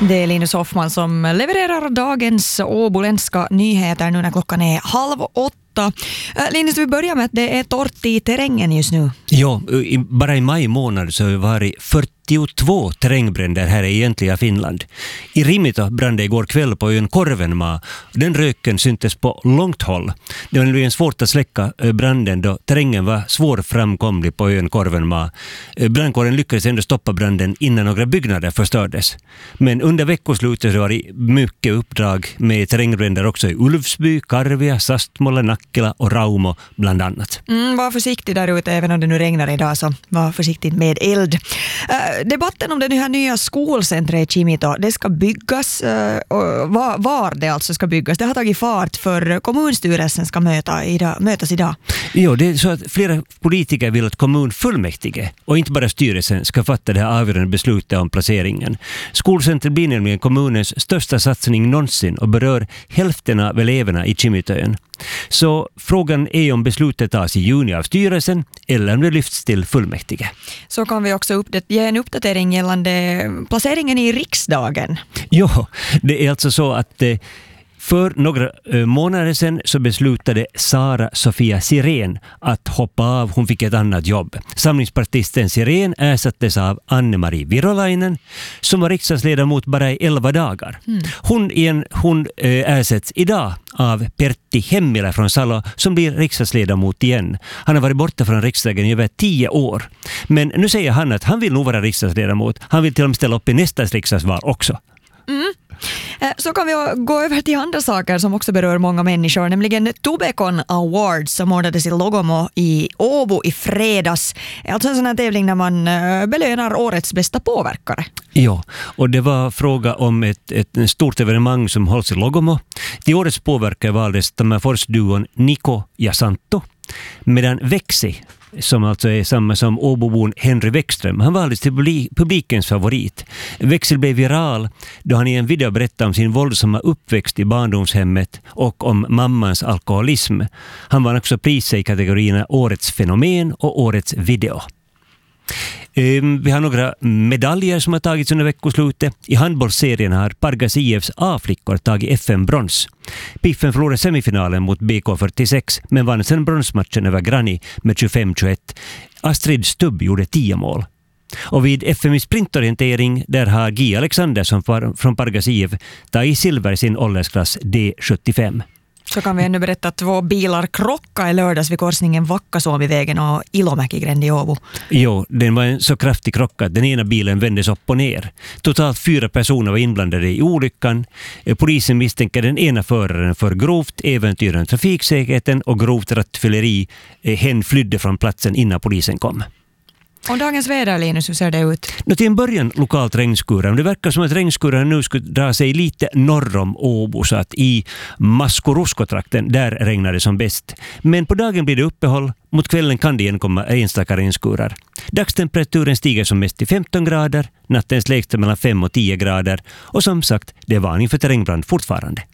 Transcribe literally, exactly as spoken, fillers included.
Det är Linus Hoffman som levererar dagens åboländska nyheter nu när klockan är halv åtta. Linus, vi börjar med att det är torrt i terrängen just nu. Ja, bara i maj månad så har det varit fyrtiotvå terrängbränder här i egentliga Finland. I Rimita brann det igår kväll på ön Korvenmaa. Den röken syntes på långt håll. Det var nämligen svårt att släcka branden då terrängen var svårframkomlig på ön Korvenmaa. Brandkåren lyckades ändå stoppa branden innan några byggnader förstördes. Men under veckoslutet var det mycket uppdrag med terrängbränder också i Ulvsby, Karvia, Sastmolla, Nakkila och Raumo bland annat. Mm, var försiktig där ute, även om det nu regnar idag, så var försiktig med eld. Uh, debatten om det här nya skolcentret i Kimito, det ska byggas, uh, och var, var det alltså ska byggas, det har tagit fart för kommunstyrelsen ska möta idag, mötas idag. Ja, det är så att flera politiker vill att kommunfullmäktige och inte bara styrelsen ska fatta det här avgörande beslutet om placeringen. Skolcentret blir nämligen kommunens största satsning någonsin och berör hälften av eleverna i Kimitoön. Så frågan är om beslutet tas i juni av styrelsen eller om det lyfts till fullmäktige. Så kan vi också uppdat- ge en uppdatering gällande placeringen i riksdagen. Ja, det är alltså så att eh, för några eh, månader sedan så beslutade Sara Sofia Sirén att hoppa av. Hon fick ett annat jobb. Samlingspartisten Sirén ersattes av Anne-Marie Virolainen som var riksdagsledamot bara i elva dagar. Mm. Hon, igen, hon eh, ersätts idag av Pertti Hemmilä från Salo som blir riksdagsledamot igen. Han har varit borta från riksdagen i över tio år. Men nu säger han att han vill nog vara riksdagsledamot. Han vill till och med ställa upp i nästa riksdagsval också. Mm. Så kan vi gå över till andra saker som också berör många människor, nämligen Tobekon Awards som ordnades i Logomo i Åbo i fredags. Alltså en sån här tävling där man belönar årets bästa påverkare. Ja, och det var fråga om ett, ett stort evenemang som hålls i Logomo. Till årets påverkare valdes Tammerfors-duon Niko ja Santo, medan Växi, som alltså är samma som Åbobon Henry Växström, han valdes till publikens favorit. Växel blev viral då han i en video berättade om sin våldsamma uppväxt i barndomshemmet och om mammans alkoholism. Han vann också priser i kategorierna Årets fenomen och Årets video. Vi har några medaljer som har tagits under veckoslutet. I handbollsserien har Pargas I F:s A-flickor tagit F M-brons. Piffen förlorade semifinalen mot B K fyrtiosex men vann sen bronsmatchen över Grani med tjugofem tjugoett. Astrid Stubb gjorde tio mål. Och vid F M i sprintorientering där har G. Alexander som från Pargas I F tagit silver i sin åldersklass D sjuttiofem. Så kan vi ännu berätta att två bilar krockade i lördags vid korsningen Vakkasuomi-vägen och Ilomäki-gränd i Åbo. Jo, den var en så kraftig krock att den ena bilen vändes upp och ner. Totalt fyra personer var inblandade i olyckan. Polisen misstänker den ena föraren för grovt äventyrande trafiksäkerheten och grovt rattfylleri. Hen flydde från platsen innan polisen kom. Och dagens väder, Linus, hur ser det ut? Nå, till en början lokalt regnskurar. Det verkar som att regnskurar nu skulle dra sig lite norr om Åbo, så att i Maskoruskotrakten där regnar det som bäst. Men på dagen blir det uppehåll. Mot kvällen kan det igen komma enstaka regnskurar. Dagstemperaturen stiger som mest till femton grader, nattens lägsta mellan fem och tio grader och som sagt, det är varning för terrängbrand fortfarande.